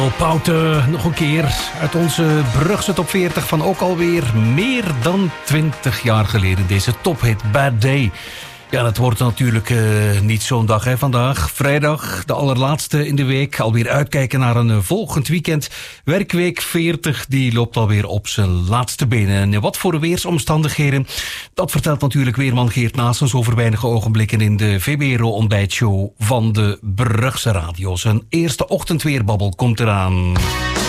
Pouten, nog een keer uit onze Brugse top 40 van ook alweer meer dan 20 jaar geleden. Deze tophit Bad Day. Ja, dat wordt natuurlijk niet zo'n dag vandaag. Vrijdag, de allerlaatste in de week. Alweer uitkijken naar een volgend weekend. Werkweek 40, die loopt alweer op zijn laatste benen. En wat voor weersomstandigheden? Dat vertelt natuurlijk weerman Geert Naessens over weinige ogenblikken in de VBRO-ontbijtshow van de Brugse Radio. Zijn eerste ochtendweerbabbel komt eraan.